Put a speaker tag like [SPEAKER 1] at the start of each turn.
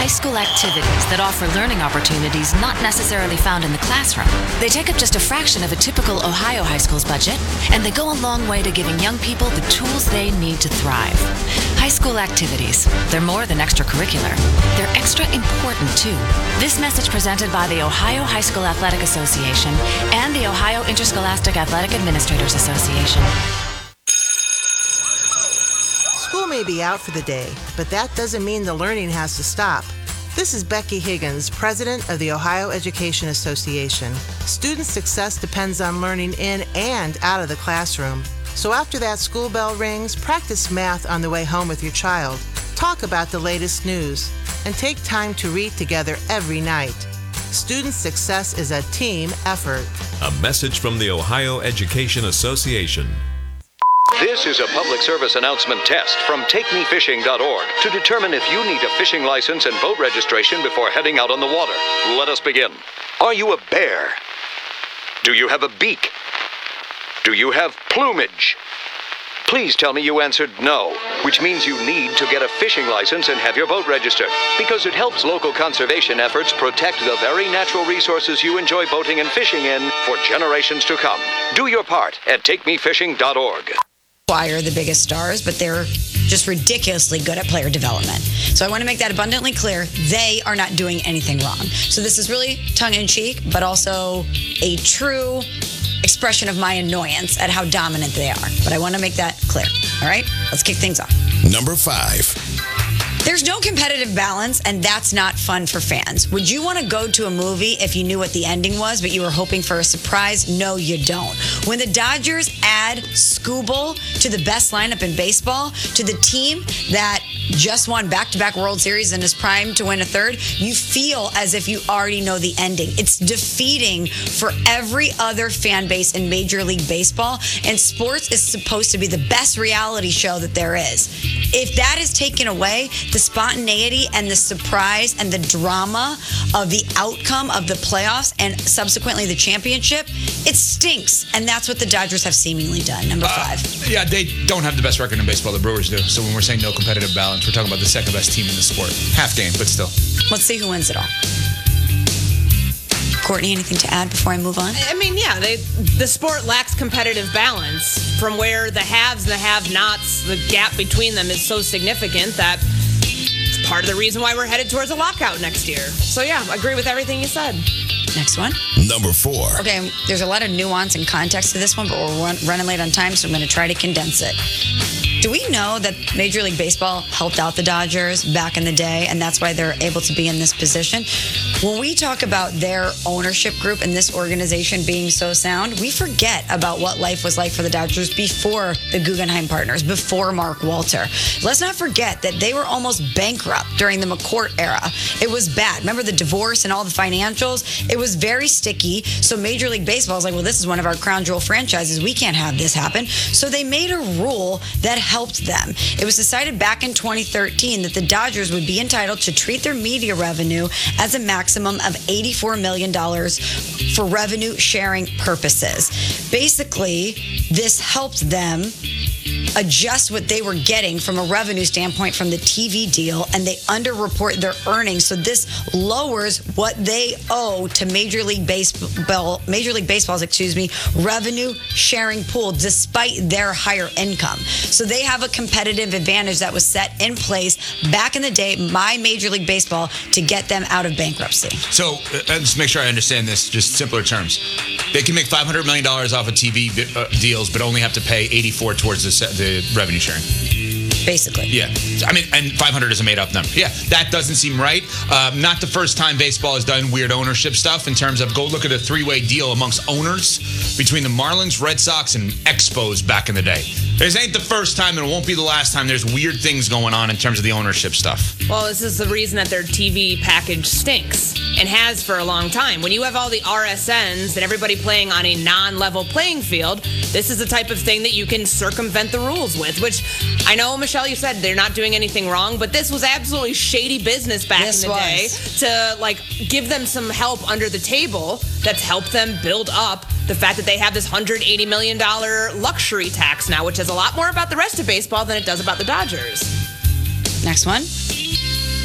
[SPEAKER 1] high school activities that offer learning opportunities not necessarily found in the classroom. They take up just a fraction of a typical Ohio high school's budget, and they go a long way to giving young people the tools they need to thrive. High school activities, they're more than extracurricular. They're extra important, too. This message presented by the Ohio High School Athletic Association and the Ohio Interscholastic Athletic Administrators Association.
[SPEAKER 2] School may be out for the day, but that doesn't mean the learning has to stop. This is Becky Higgins, president of the Ohio Education Association. Student success depends on learning in and out of the classroom. So after that school bell rings, practice math on the way home with your child. Talk about the latest news, and take time to read together every night. Student success is a team effort.
[SPEAKER 3] A message from the Ohio Education Association.
[SPEAKER 4] This is a public service announcement test from TakeMeFishing.org to determine if you need a fishing license and boat registration before heading out on the water. Let us begin. Are you a bear? Do you have a beak? Do you have plumage? Please tell me you answered no, which means you need to get a fishing license and have your boat registered, because it helps local conservation efforts protect the very natural resources you enjoy boating and fishing in for generations to come. Do your part at TakeMeFishing.org.
[SPEAKER 5] Acquire the biggest stars, but they're just ridiculously good at player development. So I want to make that abundantly clear. They are not doing anything wrong. So this is really tongue-in-cheek, but also a true expression of my annoyance at how dominant they are. But I want to make that clear. All right? Let's kick things off.
[SPEAKER 6] Number 5.
[SPEAKER 5] There's no competitive balance, and that's not fun for fans. Would you want to go to a movie if you knew what the ending was, but you were hoping for a surprise? No, you don't. When the Dodgers add Skubal to the best lineup in baseball, to the team that just won back-to-back World Series and is primed to win a third, you feel as if you already know the ending. It's defeating for every other fan base in Major League Baseball, and sports is supposed to be the best reality show that there is. If that is taken away, the spontaneity and the surprise and the drama of the outcome of the playoffs and subsequently the championship, it stinks. And that's what the Dodgers have seemingly done. Number 5.
[SPEAKER 7] Yeah, they don't have the best record in baseball. The Brewers do. So when we're saying no competitive balance, we're talking about the second best team in the sport. Half game, but still.
[SPEAKER 5] Let's see who wins it all. Courtney, anything to add before I move on?
[SPEAKER 8] I mean, yeah, the sport lacks competitive balance from where the haves and the have-nots, the gap between them is so significant that it's part of the reason why we're headed towards a lockout next year. So, yeah, I agree with everything you said.
[SPEAKER 5] Next one.
[SPEAKER 6] Number 4.
[SPEAKER 5] Okay, there's a lot of nuance and context to this one, but we're running late on time, so I'm going to try to condense it. Do we know that Major League Baseball helped out the Dodgers back in the day, and that's why they're able to be in this position? When we talk about their ownership group and this organization being so sound, we forget about what life was like for the Dodgers before the Guggenheim Partners, before Mark Walter. Let's not forget that they were almost bankrupt during the McCourt era. It was bad. Remember the divorce and all the financials? It was very sticky. So Major League Baseball is like, well, this is one of our crown jewel franchises. We can't have this happen. So they made a rule that helped them. It was decided back in 2013 that the Dodgers would be entitled to treat their media revenue as a maximum of $84 million for revenue sharing purposes. Basically, this helped them adjust what they were getting from a revenue standpoint from the TV deal, and they underreport their earnings. So this lowers what they owe to Major League Baseball's, revenue sharing pool despite their higher income. So they have a competitive advantage that was set in place back in the day by Major League Baseball to get them out of bankruptcy.
[SPEAKER 7] So just make sure I understand this, just simpler terms. They can make $500 million off of TV deals, but only have to pay 84 towards the revenue sharing.
[SPEAKER 5] Basically.
[SPEAKER 7] Yeah. I mean, and 500 is a made-up number. Yeah, that doesn't seem right. Not the first time baseball has done weird ownership stuff in terms of go look at a three-way deal amongst owners between the Marlins, Red Sox, and Expos back in the day. This ain't the first time, and it won't be the last time there's weird things going on in terms of the ownership stuff.
[SPEAKER 8] Well, this is the reason that their TV package stinks and has for a long time. When you have all the RSNs and everybody playing on a non-level playing field, this is the type of thing that you can circumvent the rules with, which I know, Michelle, you said they're not doing anything wrong, but this was absolutely shady business back in the day to give them some help under the table that's helped them build up the fact that they have this $180 million luxury tax now, which is a lot more about the rest of baseball than it does about the Dodgers.
[SPEAKER 5] Next one.